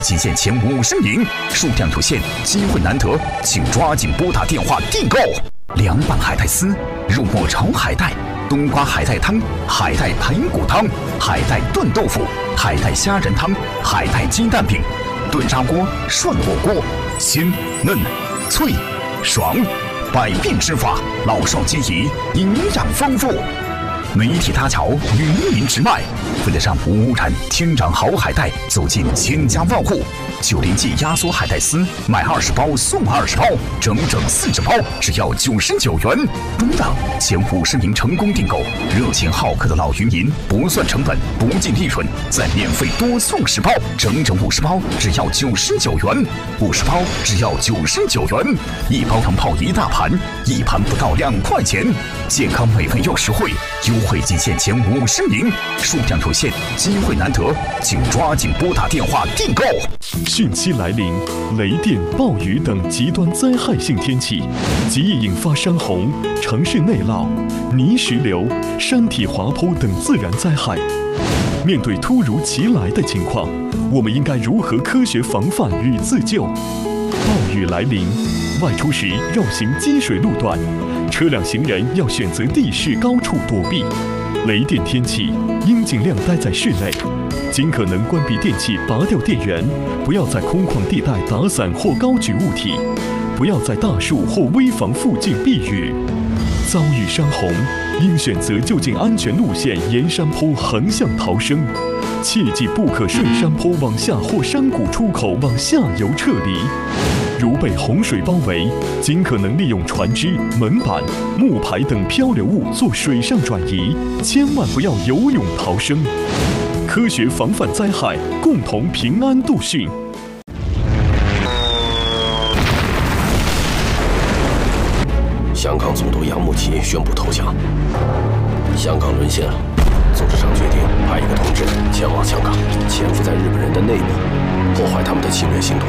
极限前50名，数量有限，机会难得，请抓紧拨打电话订购。凉拌海带丝、肉末炒海带、冬瓜海带汤、海带排骨汤、海带炖豆腐、海带虾仁汤、海带鸡蛋饼、炖砂锅、涮火锅，鲜嫩脆爽，百变吃法，老少皆宜，营养丰富。媒体搭桥，与民直卖，为了让无污染天然好海带走进千家万户，90记压缩海带丝买20包送20包，整40包只要99元。中档前50名成功订购，热情好客的老渔民不算成本，不计利润，再免费多送10包，整50包只要99元，50包只要99元，一包汤泡一大盘，一盘不到2块钱，健康美味又实惠。优惠极限前50名，数量有限，机会难得，请抓紧拨打电话订购。 汛期来临，雷电、暴雨等极端灾害性天气，极易引发山洪、城市内涝、泥石流、山体滑坡等自然灾害。面对突如其来的情况，我们应该如何科学防范与自救？暴雨来临，外出时绕行积水路段，车辆行人要选择地势高处躲避。雷电天气应尽量待在室内，尽可能关闭电器，拔掉电源，不要在空旷地带打伞或高举物体，不要在大树或危房附近避雨。遭遇山洪，应选择就近安全路线沿山坡横向逃生，切记不可顺山坡往下或山谷出口往下游撤离。如被洪水包围，尽可能利用船只、门板、木牌等漂流物做水上转移，千万不要游泳逃生。科学防范灾害，共同平安度汛。 香港总督杨慕琦宣布投降，香港沦陷了。组织上决定派一个同志前往香港，潜伏在日本人的内部，破坏他们的侵略行动。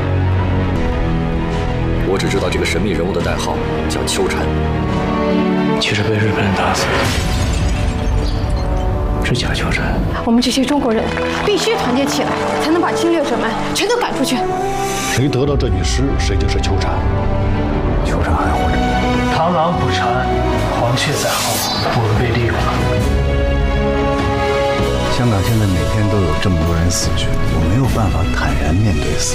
我只知道这个神秘人物的代号叫秋蝉， 其实被日本人打死的是假秋蝉。 我们这些中国人必须团结起来，才能把侵略者们全都赶出去。 谁得到这句诗，谁就是秋蝉。 秋蝉还活着。螳螂捕蝉，黄雀在后，我们被利用了。 香港现在每天都有这么多人死去，我没有办法坦然面对死